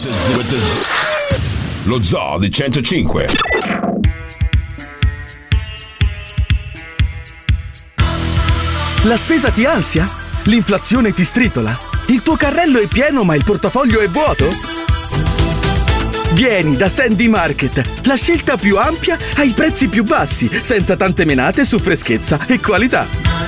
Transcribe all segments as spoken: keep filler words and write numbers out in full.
Lo Zoo di centocinque. La spesa ti ansia? L'inflazione ti stritola? Il tuo carrello è pieno ma il portafoglio è vuoto? Vieni da Sandy Market, la scelta più ampia ai prezzi più bassi, senza tante menate su freschezza e qualità.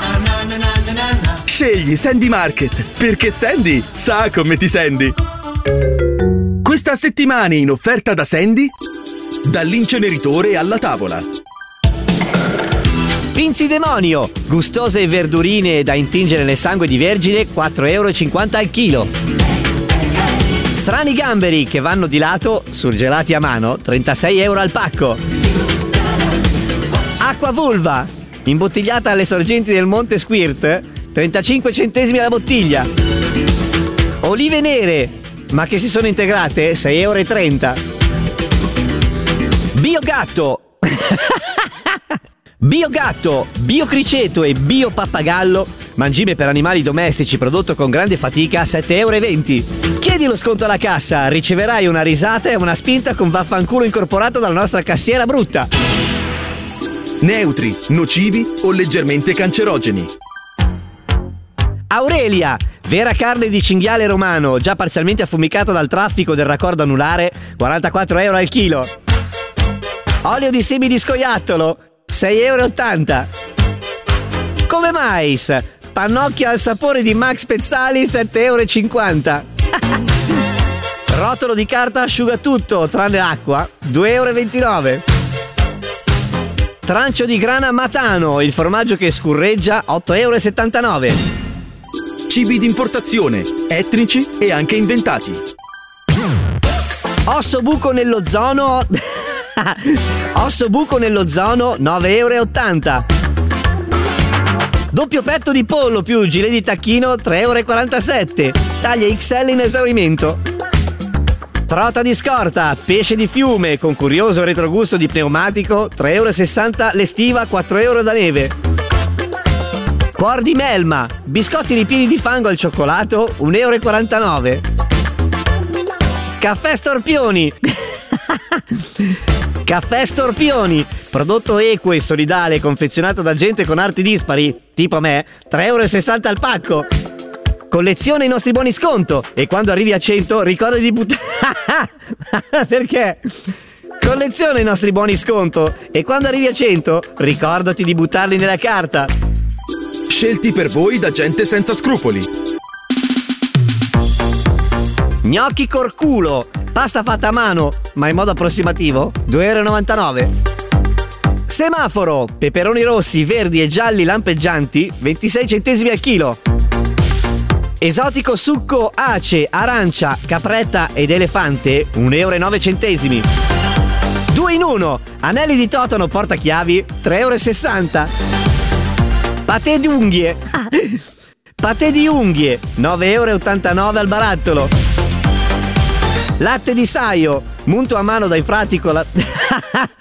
Scegli Sandy Market, perché Sandy sa come ti senti. Questa settimana in offerta da Sandy, dall'inceneritore alla tavola. Pinzi Demonio, gustose verdurine da intingere nel sangue di vergine, quattro euro e cinquanta al chilo. Strani gamberi che vanno di lato, surgelati a mano, trentasei euro al pacco. Acqua vulva, imbottigliata alle sorgenti del Monte Squirt, trentacinque centesimi alla bottiglia. Olive nere, ma che si sono integrate, sei euro e trenta. Biogatto Biogatto, biocriceto e biopappagallo, mangime per animali domestici prodotto con grande fatica, sette euro e venti. Chiedi lo sconto alla cassa, riceverai una risata e una spinta con vaffanculo incorporato dalla nostra cassiera brutta. Neutri, nocivi o leggermente cancerogeni. Aurelia, vera carne di cinghiale romano, già parzialmente affumicata dal traffico del raccordo anulare, quarantaquattro euro al chilo. Olio di semi di scoiattolo, sei euro e ottanta. Come mais, pannocchia al sapore di Max Pezzali, sette euro e cinquanta. Rotolo di carta asciugatutto, tranne acqua, due euro e ventinove. Trancio di grana Matano, il formaggio che scurreggia, otto euro e settantanove. Cibi d'importazione, etnici e anche inventati. Osso buco nell'ozono Osso buco nell'ozono, nove euro e ottanta. Doppio petto di pollo più gilet di tacchino, tre euro e quarantasette. Taglia X L in esaurimento. Trota di scorta, pesce di fiume con curioso retrogusto di pneumatico, tre euro e sessanta l'estiva, quattro euro da neve. Cuor di melma, biscotti ripieni di fango al cioccolato, un euro e quarantanove. Caffè Storpioni Caffè Storpioni, prodotto equo e solidale confezionato da gente con arti dispari, tipo me, tre euro e sessanta al pacco. Colleziona i nostri buoni sconto e quando arrivi a cento ricorda di buttare... Perché? Colleziona i nostri buoni sconto e quando arrivi a cento ricordati di buttarli nella carta. Scelti per voi da gente senza scrupoli. Gnocchi Corculo, pasta fatta a mano, ma in modo approssimativo, due euro e novantanove. Semaforo, peperoni rossi, verdi e gialli lampeggianti, ventisei centesimi al chilo. Esotico succo ace, arancia, capretta ed elefante, un euro e nove centesimi. Due in uno, anelli di totano portachiavi, tre euro e sessanta. Patè di unghie. Patè di unghie, nove euro e ottantanove al barattolo. Latte di saio, munto a mano dai frati con la...